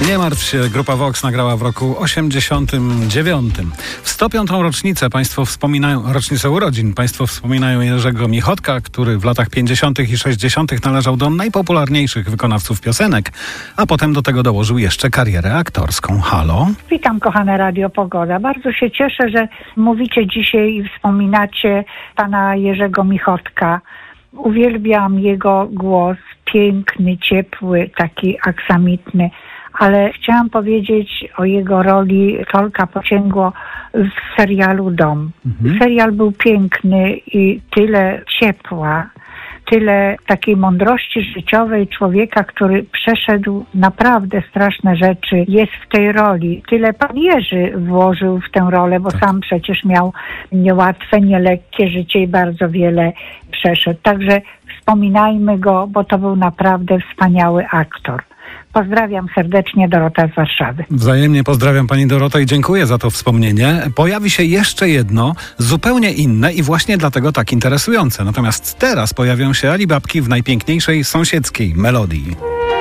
Nie martw się, grupa Vox nagrała w roku 89. W 105. rocznicę państwo wspominają, rocznicę urodzin, państwo wspominają Jerzego Michotka, który w latach 50. i 60. należał do najpopularniejszych wykonawców piosenek, a potem do tego dołożył jeszcze karierę aktorską. Halo? Witam, kochane Radio Pogoda. Bardzo się cieszę, że mówicie dzisiaj i wspominacie pana Jerzego Michotka. Uwielbiam jego głos, piękny, ciepły, taki aksamitny, ale chciałam powiedzieć o jego roli Tolka Pocięgło w serialu Dom. Serial był piękny i tyle ciepła, tyle takiej mądrości życiowej człowieka, który przeszedł naprawdę straszne rzeczy, jest w tej roli. Tyle pan Jerzy włożył w tę rolę, bo sam przecież miał niełatwe, nielekkie życie i bardzo wiele przeszedł. Także wspominajmy go, bo to był naprawdę wspaniały aktor. Pozdrawiam serdecznie, Dorota z Warszawy. Wzajemnie pozdrawiam pani Dorota i dziękuję za to wspomnienie. Pojawi się jeszcze jedno, zupełnie inne i właśnie dlatego tak interesujące. Natomiast teraz pojawią się Alibabki w najpiękniejszej sąsiedzkiej melodii.